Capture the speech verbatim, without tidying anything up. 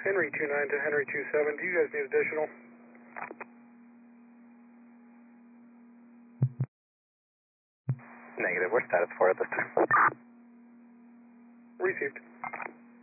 Henry two nine to Henry two seven. Do you guys need additional? Negative. We're status four at this time. Received.